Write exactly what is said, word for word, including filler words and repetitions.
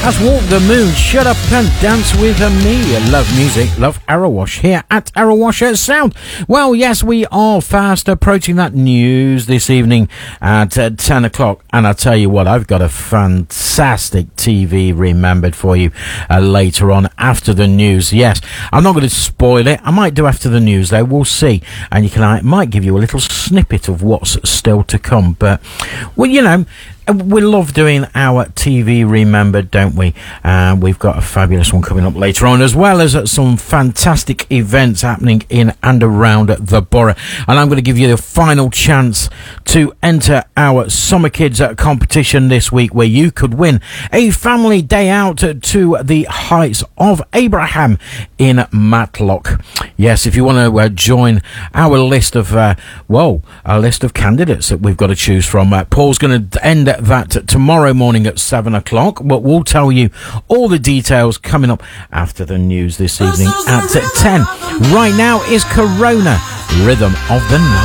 That's Walk the Moon, Shut Up and Dance With Me. Love music, love Arrowash here at Arrowash Sound. Well, yes, we are fast approaching that news this evening at uh, ten o'clock. And I tell you what, I've got a fantastic T V remembered for you uh, later on after the news. Yes, I'm not going to spoil it. I might do after the news, though. We'll see. And you can, I might give you a little snippet of what's still to come. But, well, you know, we love doing our T V remembered, don't we? Uh, we've got a fabulous one coming up later on, as well as some fantastic events happening in and around the borough. And I'm going to give you the final chance to enter our Summer Kids competition this week, where you could win a family day out to the Heights of Abraham in Matlock. Yes, if you want to uh, join our list of, uh, well, a list of candidates that we've got to choose from, uh, Paul's going to end that tomorrow morning at seven o'clock, but we'll tell you all the details coming up after the news this evening at ten. Right now is Corona, Rhythm of the Night.